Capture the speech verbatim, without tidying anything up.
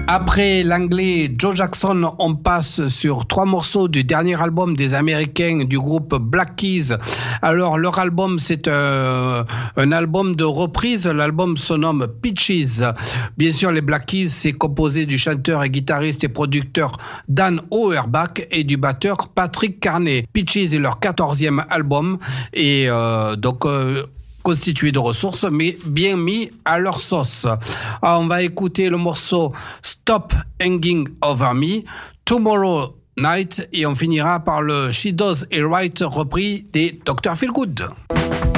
Après l'anglais Joe Jackson, on passe sur trois morceaux du dernier album des Américains du groupe Black Keys. Alors leur album, c'est un, un album de reprise. L'album se nomme Peaches. Bien sûr, les Black Keys, c'est composé du chanteur et guitariste et producteur Dan Auerbach et du batteur Patrick Carney. Peaches est leur quatorzième album et euh, donc... Euh, constitué de ressources, mais bien mis à leur sauce. Alors, on va écouter le morceau Stop Hanging Over Me, Tomorrow Night, et on finira par le She Does It Right repris des docteur Feelgood.